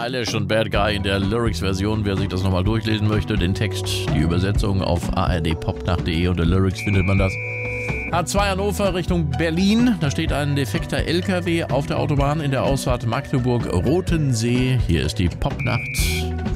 Eilish und Bad Guy in der Lyrics-Version. Wer sich das nochmal durchlesen möchte, den Text, die Übersetzung auf ardpopnacht.de, unter Lyrics findet man das. A2 Hannover Richtung Berlin. Da steht ein defekter LKW auf der Autobahn in der Ausfahrt Magdeburg-Rotensee. Hier ist die Popnacht.